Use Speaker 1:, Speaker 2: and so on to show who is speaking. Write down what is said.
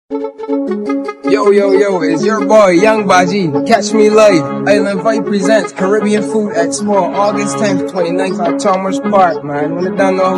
Speaker 1: Yo, yo, yo, it's your boy, Young Baji. Catch me live. Island Vibe presents Caribbean Food Expo, August 10th, 29th at Chalmers Park, man. When it done,